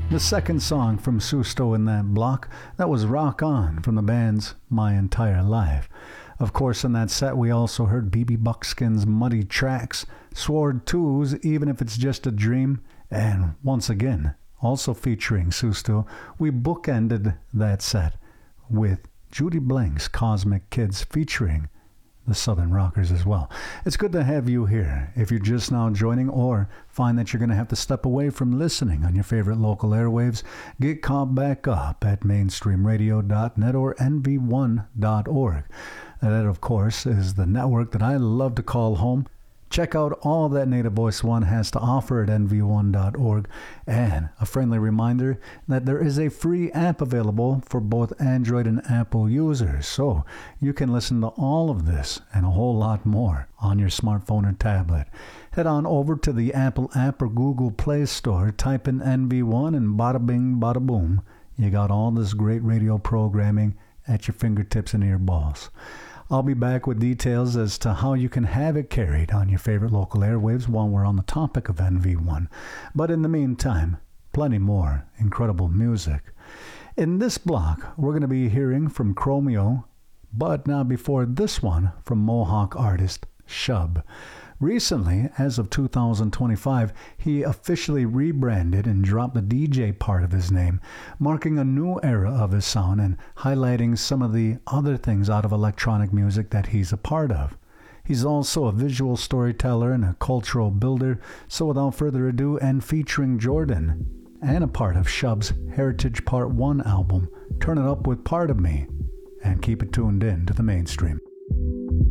The second song from Susto in that block, that was Rock On from the band's My Entire Life. Of course, in that set we also heard BB Buckskin's Muddy Tracks, Sword 2's Even If It's Just a Dream, and once again, also featuring Susto, we bookended that set with Judy Blank's Cosmic Kids featuring the Southern Rockers as well. It's good to have you here. If you're just now joining or find that you're going to have to step away from listening on your favorite local airwaves, get caught back up at mainstreamradio.net or nv1.org. That, of course, is the network that I love to call home. Check out all that Native Voice One has to offer at nv1.org, and a friendly reminder that there is a free app available for both Android and Apple users, so you can listen to all of this and a whole lot more on your smartphone or tablet. Head on over to the Apple app or Google Play Store, type in NV1, and bada bing, bada boom, you got all this great radio programming at your fingertips and earballs. I'll be back with details as to how you can have it carried on your favorite local airwaves while we're on the topic of NV1. But in the meantime, plenty more incredible music. In this block, we're going to be hearing from Chromeo, but not before this one from Mohawk artist Shub. Recently, as of 2025, he officially rebranded and dropped the DJ part of his name, marking a new era of his sound and highlighting some of the other things out of electronic music that he's a part of. He's also a visual storyteller and a cultural builder, so without further ado, and featuring Jordan, and a part of Shub's Heritage Part 1 album, turn it up with Part of Me, and keep it tuned in to the mainstream.